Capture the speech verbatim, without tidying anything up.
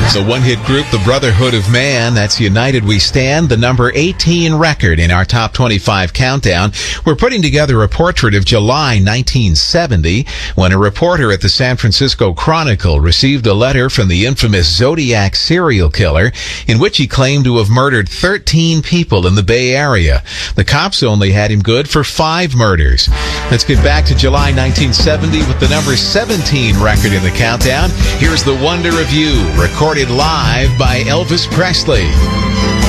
The one-hit group, the Brotherhood of Man, that's United We Stand, the number eighteen record in our top twenty-five countdown. We're putting together a portrait of July nineteen seventy, when a reporter at the San Francisco Chronicle received a letter from the infamous Zodiac serial killer, in which he claimed to have murdered thirteen people in the Bay Area. The cops only had him good for five murders. Let's get back to July nineteen seventy with the number seventeen record in the countdown. Here's The Wonder of You, recorded live by Elvis Presley.